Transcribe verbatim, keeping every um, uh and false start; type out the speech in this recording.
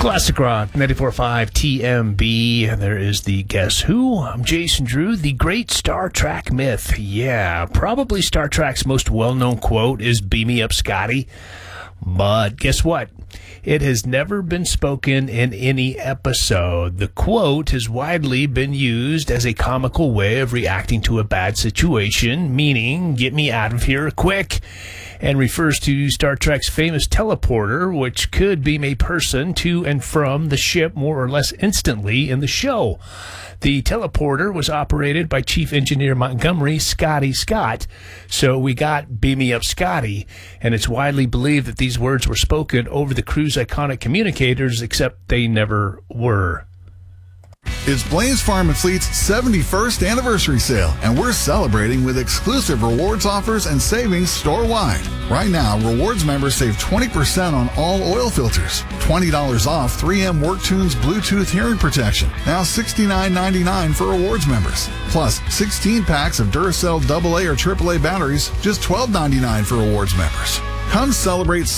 Classic Rock, ninety-four point five T M B. There is the Guess Who. I'm Jason Drew. The great Star Trek myth. Yeah, probably Star Trek's most well-known quote is "Beam me up, Scotty." But guess what? It has never been spoken in any episode. The quote has widely been used as a comical way of reacting to a bad situation, meaning, get me out of here quick, and refers to Star Trek's famous teleporter, which could beam a person to and from the ship more or less instantly in the show. The teleporter was operated by Chief Engineer Montgomery Scotty Scott, so we got "Beam me up, Scotty," and it's widely believed that these words were spoken over the crew's iconic communicators, except they never were. It's Blaze Farm and Fleet's seventy-first anniversary sale, and we're celebrating with exclusive rewards offers and savings store-wide. Right now, rewards members save twenty percent on all oil filters, twenty dollars off three M WorkTunes Bluetooth hearing protection, now sixty-nine ninety-nine for rewards members, plus sixteen packs of Duracell double A or triple A batteries, just twelve ninety-nine for rewards members. Come celebrate